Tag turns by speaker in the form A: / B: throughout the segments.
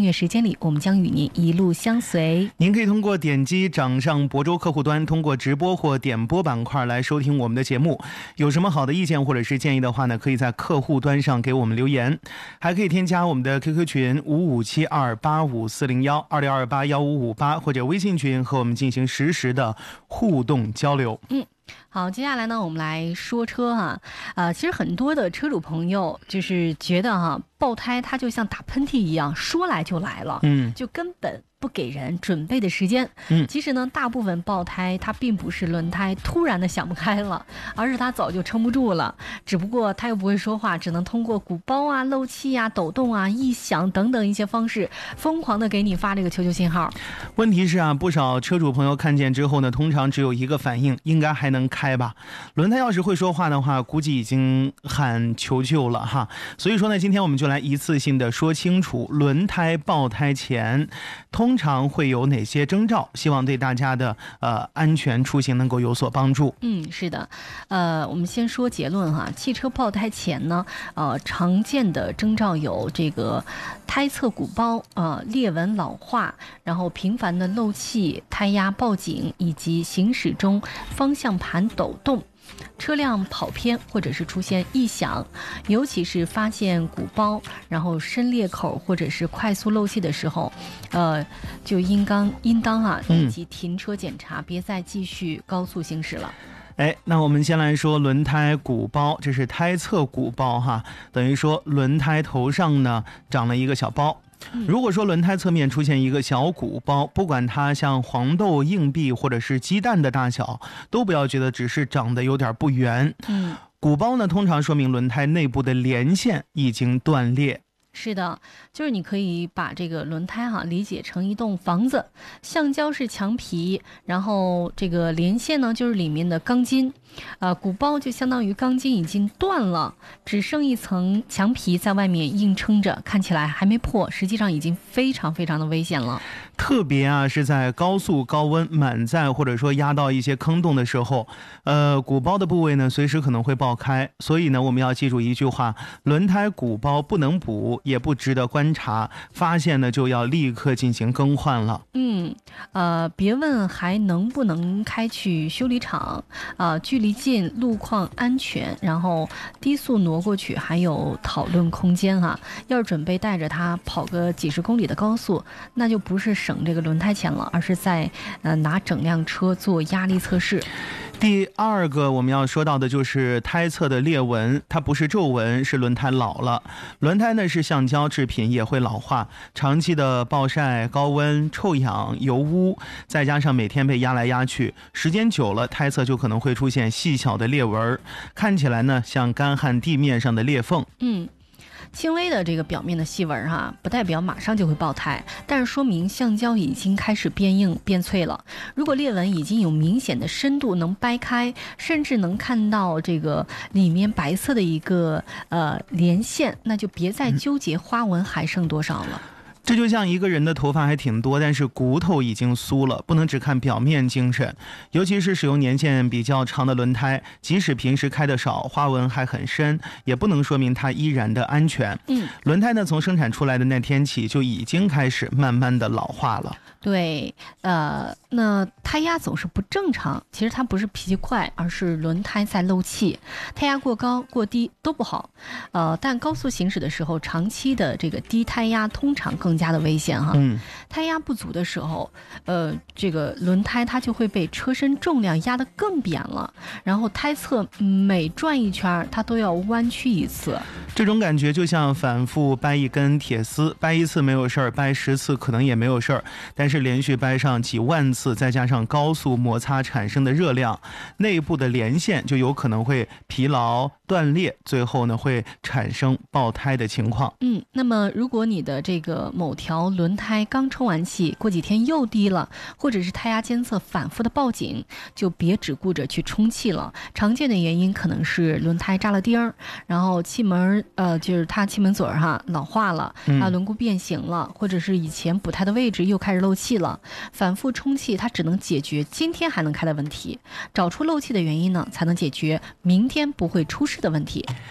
A: 乐时间里，我们将与您一路相随。
B: 您可以通过点击掌上博州客户端，通过直播或点播板块来收听我们的节目。有什么好的意见或者是建议的话呢，可以在客户端上给我们留言，还可以添加我们的 QQ 群557285401262281558，或者微信群和我们进行实时的互动交流。
A: 好，接下来呢，我们来说车哈。其实很多的车主朋友就是觉得哈，爆胎它就像打喷嚏一样，说来就来了，就根本不给人准备的时间。其实呢，大部分爆胎它并不是轮胎突然的想不开了，而是它早就撑不住了，只不过它又不会说话，只能通过鼓包啊、漏气啊、抖动啊、异响等等一些方式，疯狂的给你发这个求救信号。
B: 问题是啊，不少车主朋友看见之后呢，通常只有一个反应，应该还能开吧。轮胎要是会说话的话，估计已经喊求救了哈。所以说呢，今天我们就来一次性的说清楚，轮胎爆胎前通常会有哪些征兆，希望对大家的安全出行能够有所帮助。
A: 是的，我们先说结论哈。汽车爆胎前呢，常见的征兆有这个胎侧鼓包裂纹老化，然后频繁的漏气、胎压报警，以及行驶中方向盘抖动。车辆跑偏或者是出现异响，尤其是发现鼓包然后深裂口或者是快速漏气的时候，就应当立即停车检查，别再继续高速行驶了。
B: 那我们先来说轮胎鼓包，这是胎侧鼓包哈，等于说轮胎头上呢长了一个小包。如果说轮胎侧面出现一个小鼓包，不管它像黄豆、硬币或者是鸡蛋的大小，都不要觉得只是长得有点不圆。鼓包呢，通常说明轮胎内部的连线已经断裂。
A: 是的，就是你可以把这个轮胎理解成一栋房子，橡胶是墙皮，然后这个连线呢就是里面的钢筋，鼓包就相当于钢筋已经断了，只剩一层墙皮在外面硬撑着，看起来还没破，实际上已经非常非常的危险了。
B: 特别是在高速高温满载或者说压到一些坑洞的时候，鼓包的部位呢随时可能会爆开，所以呢我们要记住一句话，轮胎鼓包不能补，也不值得观察，发现呢就要立刻进行更换了。
A: 别问还能不能开去修理厂，距离近，路况安全，然后低速挪过去还有讨论空间哈。要是准备带着它跑个几十公里的高速，那就不是省这个轮胎钱了，而是在拿整辆车做压力测试。
B: 第二个我们要说到的就是胎侧的裂纹，它不是皱纹，是轮胎老了。轮胎呢是橡胶制品，也会老化，长期的暴晒、高温、臭氧、油污，再加上每天被压来压去，时间久了，胎侧就可能会出现细小的裂纹，看起来呢像干旱地面上的裂缝。
A: 轻微的这个表面的细纹不代表马上就会爆胎，但是说明橡胶已经开始变硬变脆了。如果裂纹已经有明显的深度，能掰开，甚至能看到这个里面白色的一个连线，那就别再纠结花纹还剩多少了。
B: 这就像一个人的头发还挺多，但是骨头已经酥了，不能只看表面精神。尤其是使用年限比较长的轮胎，即使平时开得少，花纹还很深，也不能说明它依然的安全。轮胎呢，从生产出来的那天起就已经开始慢慢的老化了。
A: 对，那胎压总是不正常，其实它不是脾气坏，而是轮胎在漏气，胎压过高过低都不好。但高速行驶的时候，长期的这个低胎压通常更加的危险哈。胎压不足的时候，这个轮胎它就会被车身重量压得更扁了，然后胎侧每转一圈它都要弯曲一次。
B: 这种感觉就像反复掰一根铁丝，掰一次没有事儿，掰10次可能也没有事儿，但是连续掰上几万次，再加上高速摩擦产生的热量，内部的连线就有可能会疲劳断裂，最后呢会产生爆胎的情况。
A: 那么如果你的这个某条轮胎刚充完气，过几天又低了，或者是胎压监测反复的报警，就别只顾着去充气了。常见的原因可能是轮胎扎了钉儿，然后气门就是它气门嘴老化了，轮毂变形了，或者是以前补胎的位置又开始漏气了。反复充气它只能解决今天还能开的问题，找出漏气的原因呢，才能解决明天不会出事的问题。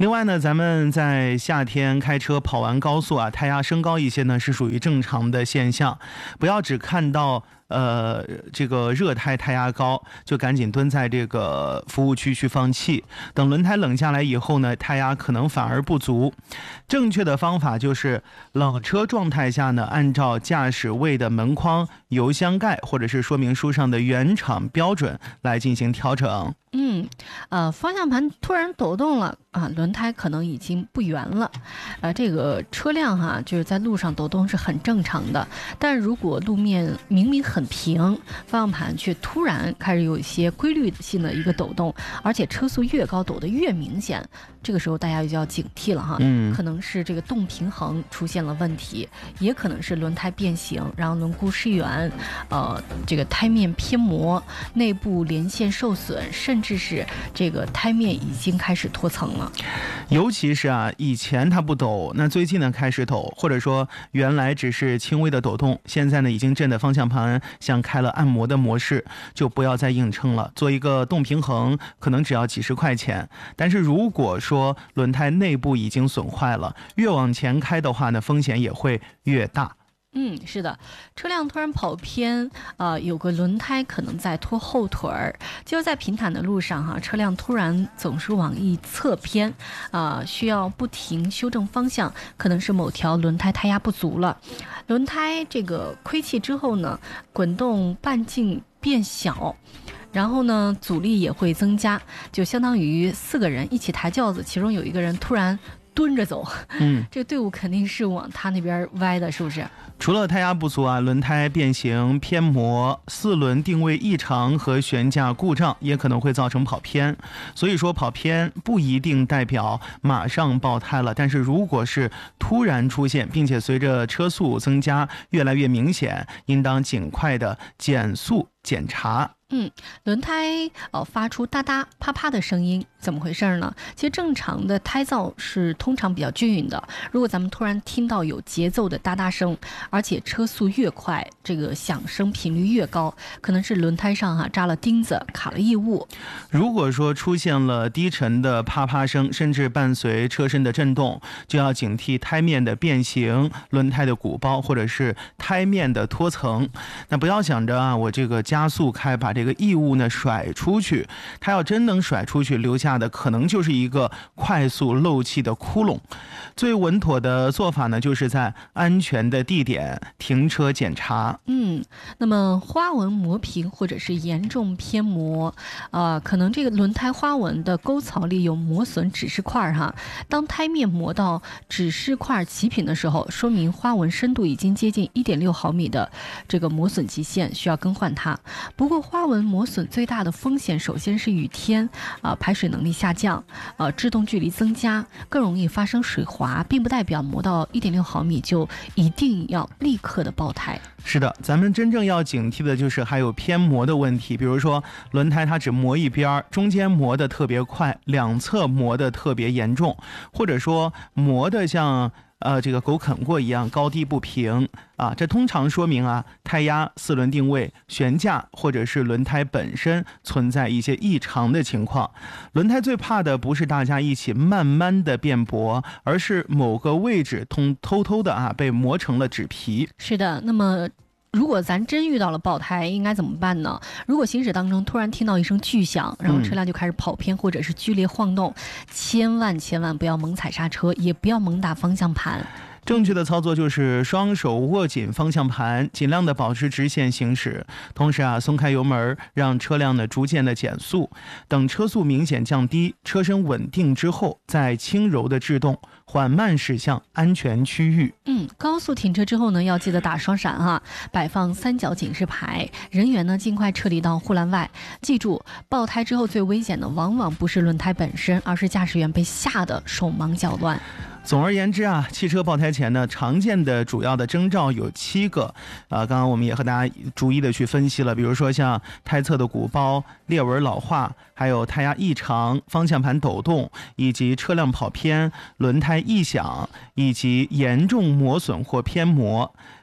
B: 另外呢，咱们在夏天开车跑完高速啊，胎压升高一些呢，是属于正常的现象。不要只看到这个热胎胎压高，就赶紧蹲在这个服务区去放气。等轮胎冷下来以后呢，胎压可能反而不足。正确的方法就是冷车状态下呢，按照驾驶位的门框、油箱盖或者是说明书上的原厂标准来进行调整。
A: 方向盘突然抖动了啊，轮胎可能已经不圆了。这个车辆就是在路上抖动是很正常的，但如果路面明明很平，方向盘却突然开始有一些规律性的一个抖动，而且车速越高抖得越明显，这个时候大家就要警惕了哈。可能是这个动平衡出现了问题，也可能是轮胎变形，然后轮毂失圆，这个胎面偏磨，内部连线受损，甚至是这个胎面已经开始脱层了。
B: 尤其是以前它不抖，那最近呢开始抖，或者说原来只是轻微的抖动，现在呢已经震得方向盘像开了按摩的模式，就不要再硬撑了。做一个动平衡可能只要几十块钱，但是如果说轮胎内部已经损坏了，越往前开的话呢，风险也会越大。
A: 是的，车辆突然跑偏，有个轮胎可能在拖后腿儿，就是在平坦的路上车辆突然总是往一侧偏，需要不停修正方向，可能是某条轮胎胎压不足了。轮胎这个亏气之后呢，滚动半径变小。然后呢，阻力也会增加，就相当于4个人一起抬轿子，其中有一个人突然蹲着走，这个队伍肯定是往他那边歪的，是不是？
B: 除了胎压不足轮胎变形、偏磨、4轮定位异常和悬架故障也可能会造成跑偏。所以说跑偏不一定代表马上爆胎了，但是如果是突然出现，并且随着车速增加越来越明显，应当尽快的减速检查。
A: 轮胎发出哒哒啪啪的声音，怎么回事呢？其实正常的胎噪是通常比较均匀的，如果咱们突然听到有节奏的哒哒声，而且车速越快，这个响声频率越高，可能是轮胎上扎了钉子，卡了异物。
B: 如果说出现了低沉的啪啪声，甚至伴随车身的震动，就要警惕胎面的变形、轮胎的鼓包或者是胎面的脱层。那不要想着我这个加速开把这个异物呢甩出去，它要真能甩出去，留下的可能就是一个快速漏气的窟窿。最稳妥的做法呢，就是在安全的地点停车检查。
A: 那么花纹磨平或者是严重偏磨，可能这个轮胎花纹的沟槽里有磨损指示块当胎面磨到指示块齐平的时候，说明花纹深度已经接近1.6毫米的这个磨损极限，需要更换它。不过花纹磨损最大的风险，首先是雨天排水能力下降，制动距离增加，更容易发生水滑，并不代表磨到1.6毫米就一定要立刻的爆胎。
B: 是的，咱们真正要警惕的就是还有偏磨的问题，比如说轮胎它只磨一边，中间磨得特别快，两侧磨得特别严重，或者说磨得像这个狗啃过一样高低不平这通常说明胎压、4轮定位、悬架或者是轮胎本身存在一些异常的情况。轮胎最怕的不是大家一起慢慢的变薄，而是某个位置偷偷的被磨成了纸皮。
A: 是的，那么如果咱真遇到了爆胎，应该怎么办呢？如果行驶当中突然听到一声巨响，然后车辆就开始跑偏或者是剧烈晃动，千万不要猛踩刹车，也不要猛打方向盘。
B: 正确的操作就是双手握紧方向盘，尽量的保持直线行驶，同时松开油门，让车辆呢逐渐的减速，等车速明显降低，车身稳定之后，再轻柔的制动，缓慢驶向安全区域。
A: 高速停车之后呢，要记得打双闪摆放3角警示牌，人员呢尽快撤离到护栏外。记住，爆胎之后最危险的往往不是轮胎本身，而是驾驶员被吓得手忙脚乱。
B: 总而言之汽车爆胎前呢，常见的主要的征兆有7个刚刚我们也和大家逐一的去分析了，比如说像胎侧的鼓包、裂纹老化，还有胎压异常、方向盘抖动，以及车辆跑偏、轮胎异响，以及严重磨损或偏磨。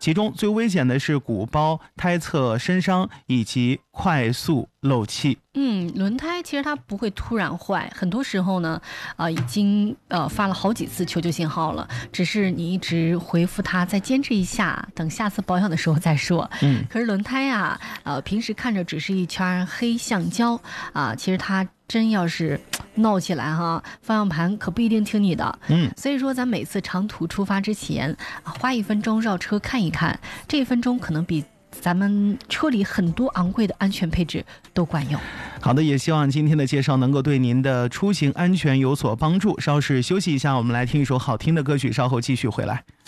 B: 其中最危险的是鼓包、胎侧身伤以及快速漏气。
A: 轮胎其实它不会突然坏，很多时候呢，已经发了好几次求救信号了，只是你一直回复它，再坚持一下，等下次保养的时候再说。可是轮胎啊，平时看着只是一圈黑橡胶啊，其实它真要是闹起来哈，方向盘可不一定听你的。所以说咱每次长途出发之前，花1分钟绕车看一看，这1分钟可能比咱们车里很多昂贵的安全配置都管用。
B: 好的，也希望今天的介绍能够对您的出行安全有所帮助。稍事休息一下，我们来听一首好听的歌曲，稍后继续回来。